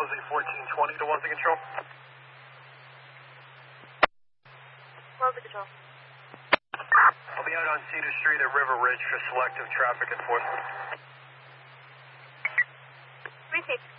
LZ 1420 to Wellesley Control. Wellesley Control. I'll be out on Cedar Street at River Ridge for selective traffic enforcement. Repeat.